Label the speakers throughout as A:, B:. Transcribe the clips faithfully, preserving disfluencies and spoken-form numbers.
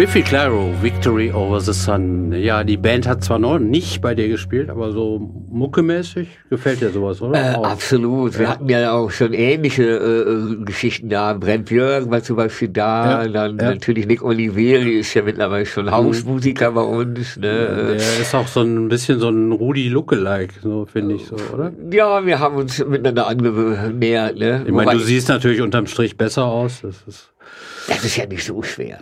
A: Biffy Clyro, Victory Over the Sun. Ja, die Band hat zwar noch nicht bei dir gespielt, aber so muckemäßig gefällt dir sowas, oder?
B: Äh, absolut. Wir ja. hatten ja auch schon ähnliche äh, Geschichten da. Brent Björk war zum Beispiel da. Ja. Dann ja. natürlich Nick Oliveri ist ja mittlerweile schon Hausmusiker bei uns. Ne?
A: Ja, der ist auch so ein bisschen so ein Rudi Lookalike, so finde ich so, oder?
B: Ja, wir haben uns miteinander angenähert. Ne?
A: Ich meine, du siehst natürlich unterm Strich besser aus. Das ist
B: Das ist ja nicht so schwer.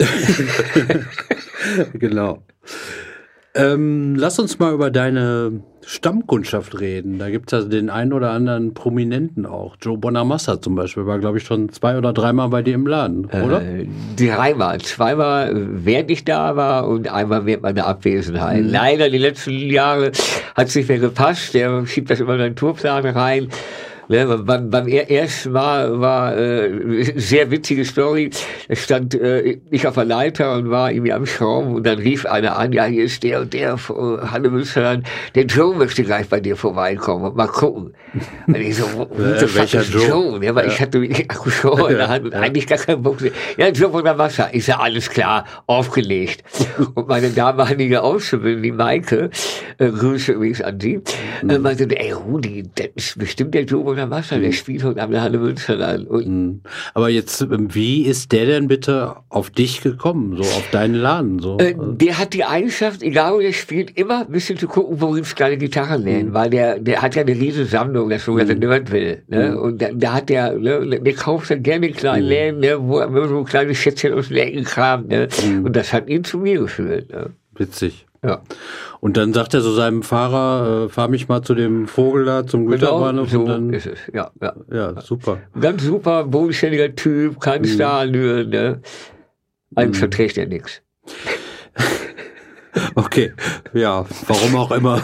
A: Genau. Ähm, lass uns mal über deine Stammkundschaft reden. Da gibt es also den einen oder anderen Prominenten auch. Joe Bonamassa zum Beispiel war, glaube ich, schon zwei oder dreimal bei dir im Laden, oder?
B: Äh, dreimal. Zweimal, während ich da war und einmal während meiner Abwesenheit. Mhm. Leider, die letzten Jahre hat es nicht mehr gepasst. Der schiebt das immer in den Tourplan rein. Ne, beim, beim ersten Mal war äh, sehr witzige Story. Da stand äh, ich auf der Leiter und war irgendwie am Schrauben und dann rief einer an, ja, hier ist der und der von Hanne Münsterland, der Joe möchte gleich bei dir vorbeikommen und mal gucken. Und ich so, wo, wo
A: äh, welcher Joe?
B: Joe? Ja, weil ja. ich hatte wirklich Akkuschau in der Hand und ja. eigentlich gar keinen Bock. Ja, Joe von der Wasser. Ich sag, alles klar, aufgelegt. Und meine damalige Auszubildende, die Maike, äh, Grüße übrigens an sie, mhm. äh, meinte, ey Rudi, das ist bestimmt der Joe von Wasser, der spielt heute Abend Hanne Münsterland. Und
A: aber jetzt, wie ist der denn bitte auf dich gekommen, so auf deinen Laden? So?
B: Äh, der hat die Eigenschaft, egal wo der spielt, immer ein bisschen zu gucken, worin es kleine Gitarren lernen, mhm. weil der, der hat ja eine riesen Sammlung, das sogenannte mhm. Nerdville, ne? Mhm. Und da, da hat der, ne, der kauft dann gerne kleine mhm. Läden, ne, wo er so kleine Schätzchen aus den Ecken kramt, ne? Mhm. Und das hat ihn zu mir geführt. Ne?
A: Witzig.
B: Ja.
A: Und dann sagt er so seinem Fahrer, äh, fahr mich mal zu dem Vogel da, zum Güterbahnhof.
B: Genau,
A: so und dann
B: ist es, ja, ja.
A: Ja, super.
B: Ganz super, bodenständiger Typ, kein mhm. Starallüren, ne? Einem mhm. verträgt er nichts.
A: Okay, ja, warum auch immer.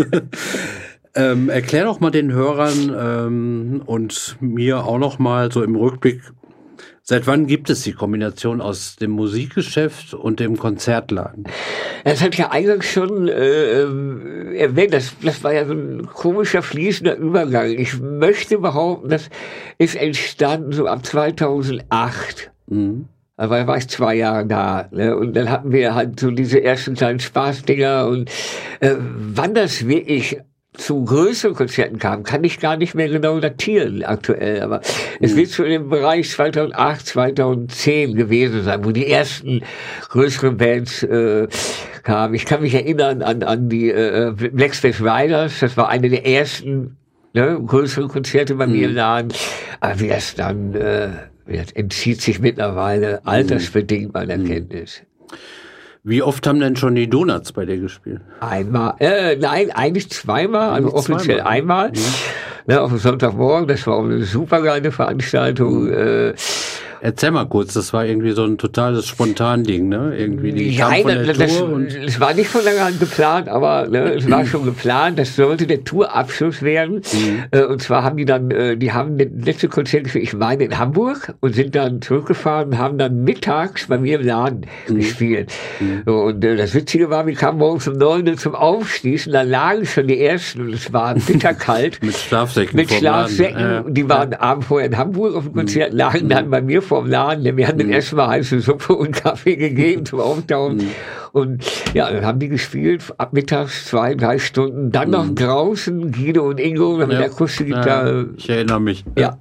A: ähm, erklär doch mal den Hörern ähm, und mir auch noch mal so im Rückblick, seit wann gibt es die Kombination aus dem Musikgeschäft und dem Konzertladen?
B: Das hat ja eingangs schon äh, erwähnt, das, das war ja so ein komischer, fließender Übergang. Ich möchte behaupten, das ist entstanden so ab zweitausendacht. Mhm. Aber da war ich zwei Jahre da. Ne? Und dann hatten wir halt so diese ersten kleinen Spaßdinger. Und äh, wann das wirklich zu größeren Konzerten kam, kann ich gar nicht mehr genau datieren aktuell, aber mhm. es wird so im Bereich zweitausendacht, zweitausendzehn gewesen sein, wo die ersten größeren Bands äh, kamen. Ich kann mich erinnern an an die äh, Black Space Riders, das war eine der ersten ne, größeren Konzerte bei mhm. mir im Laden, aber wie das dann äh, das entzieht sich mittlerweile mhm. altersbedingt meiner mhm. Kenntnis.
A: Wie oft haben denn schon die Donuts bei dir gespielt?
B: Einmal, äh, nein, eigentlich zweimal, also eigentlich offiziell zweimal. einmal. Mhm. Ne, auf dem Sonntagmorgen, das war auch eine super geile Veranstaltung. Mhm. Äh,
A: Erzähl mal kurz, das war irgendwie so ein totales Spontan-Ding, ne? Irgendwie die
B: ja,
A: kam von der
B: das,
A: Tour und
B: es war nicht von langer Hand geplant, aber ne, es war schon geplant, das sollte der Tourabschluss werden. Mhm. Äh, und zwar haben die dann, äh, die haben das letzte Konzert gespielt, ich meine in Hamburg, und sind dann zurückgefahren und haben dann mittags bei mir im Laden mhm. gespielt. Mhm. Und äh, das Witzige war, wir kamen morgens um neun Uhr zum Aufschließen, da lagen schon die ersten und es war bitterkalt.
A: Mit Schlafsäcken.
B: Mit Schlafsäcken, äh, die waren ja. abends vorher in Hamburg auf dem Konzert, mhm. lagen dann bei mir vom Laden, denn wir haben mhm. den erstmal heiße Suppe und Kaffee gegeben zum Auftauen. Mhm. Und ja, dann haben die gespielt, ab mittags zwei, drei Stunden, dann mhm. noch draußen, Guido und Ingo, mit ja. der Akustikgitarre.
A: Ja, ich erinnere mich.
B: Ja.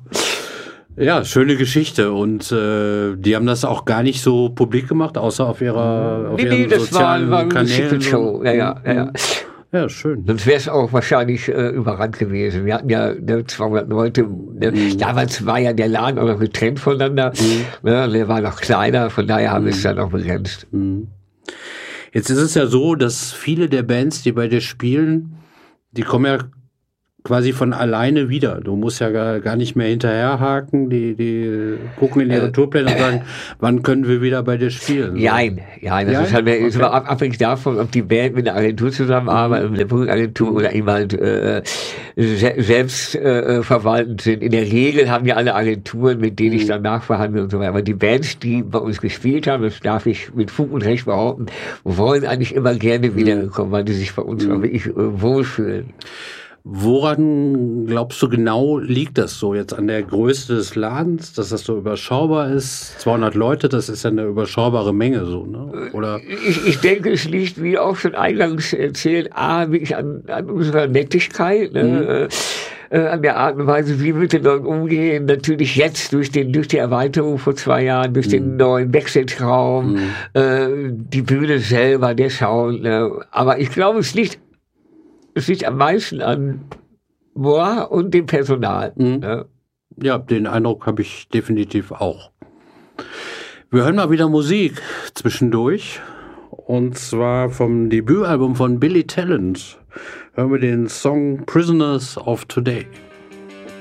A: Ja, schöne Geschichte. Und äh, die haben das auch gar nicht so publik gemacht, außer auf ihrer auf
B: nee,
A: ihren
B: nee, das
A: sozialen
B: war, war eine
A: Kanälen.
B: Show. Ja, ja, ja, ja.
A: Ja, schön.
B: Sonst wäre es auch wahrscheinlich äh, überrannt gewesen. Wir hatten ja ne, zweihundert Leute. Ne? Mhm. Damals war ja der Laden auch noch getrennt voneinander. Mhm. Ne? Der war noch kleiner, von daher haben wir mhm. es dann auch begrenzt.
A: Mhm. Jetzt ist es ja so, dass viele der Bands, die bei dir spielen, die kommen ja quasi von alleine wieder. Du musst ja gar, gar nicht mehr hinterherhaken. Die, die gucken in ihre äh, Tourpläne und sagen, wann können wir wieder bei dir spielen? So.
B: Nein, ja, das
A: Jein?
B: ist halt okay. Ist
A: Okay.
B: abhängig davon, ob die Band mit einer Agentur zusammenarbeitet, mit der Booking-Agentur oder eben halt äh, se selbst äh, verwaltend sind. In der Regel haben ja alle Agenturen, mit denen ich dann nachverhandle und so weiter. Aber die Bands, die bei uns gespielt haben, das darf ich mit Fug und Recht behaupten, wollen eigentlich immer gerne wiederkommen, weil die sich bei uns auch wirklich äh, wohlfühlen.
A: Woran glaubst du genau liegt das so jetzt an der Größe des Ladens, dass das so überschaubar ist? zweihundert Leute, das ist ja eine überschaubare Menge so, ne? Oder?
B: Ich, ich denke, es liegt, wie auch schon eingangs erzählt, A, wirklich an, an unserer Nettigkeit, ne? Mhm. Äh, an der Art und Weise, wie wir mit den Leuten umgehen. Natürlich jetzt durch den durch die Erweiterung vor zwei Jahren, durch mhm. den neuen Backstage-Raum, mhm. äh, die Bühne selber, der Sound. Ne? Aber ich glaube, es liegt Es liegt am meisten an moi und dem Personal.
A: Mhm.
B: Ja.
A: ja, den Eindruck habe ich definitiv auch. Wir hören mal wieder Musik zwischendurch. Und zwar vom Debütalbum von Billy Talent. Hören wir den Song Prisoners of Today.